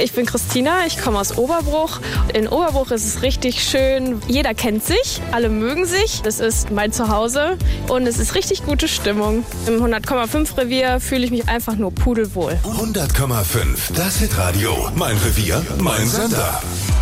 Ich bin Christina, ich komme aus Oberbruch. In Oberbruch ist es richtig schön. Jeder kennt sich, alle mögen sich. Es ist mein Zuhause und es ist richtig gute Stimmung. Im 100,5 Revier fühle ich mich einfach nur pudelwohl. 100,5, das Hitradio. Mein Revier, mein Sender.